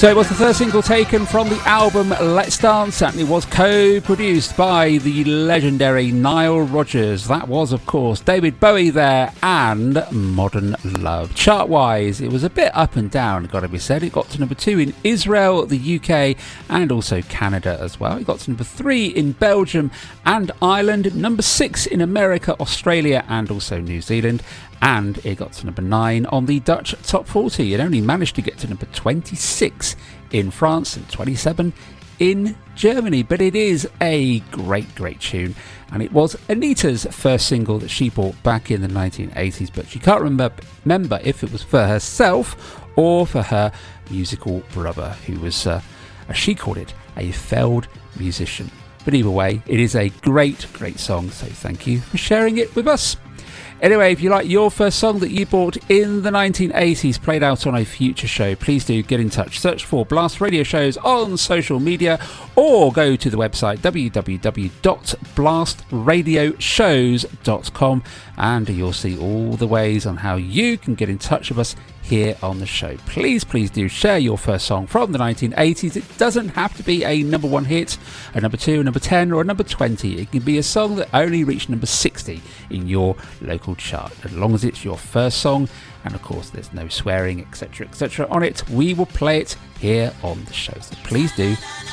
So it was the first single taken from the album Let's Dance, and it was co-produced by the legendary Nile Rodgers. That was, of course, David Bowie there and Modern Love. Chart-wise, it was a bit up and down, got to be said. It got to number 2 in Israel, the UK, and also Canada as well. It got to number 3 in Belgium and Ireland, number 6 in America, Australia, and also New Zealand. And it got to number 9 on the Dutch Top 40. It only managed to get to number 26 in France and 27 in Germany. But it is a great, great tune. And it was Anita's first single that she bought back in the 1980s. But she can't remember if it was for herself or for her musical brother, who was, as she called it, a failed musician. But either way, it is a great, great song. So thank you for sharing it with us. Anyway, if you like your first song that you bought in the 1980s played out on a future show, please do get in touch. Search for Blast Radio Shows on social media or go to the website www.blastradioshows.com and you'll see all the ways on how you can get in touch with us here on the show. Please do share your first song from the 1980s. It doesn't have to be a number 1 hit, a number 2, a number 10 or a number 20. It can be a song that only reached number 60 in your local chart. As long as it's your first song and of course there's no swearing, etc., on it, we will play it here on the show. So please do